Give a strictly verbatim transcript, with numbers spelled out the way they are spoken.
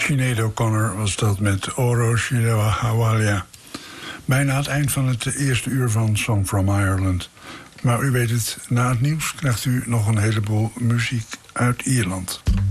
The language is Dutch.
Sinead O'Connor was dat met Oro Shilewahawalia. Bijna het eind van het eerste uur van Song from Ireland. Maar u weet het, na het nieuws krijgt u nog een heleboel muziek uit Ierland.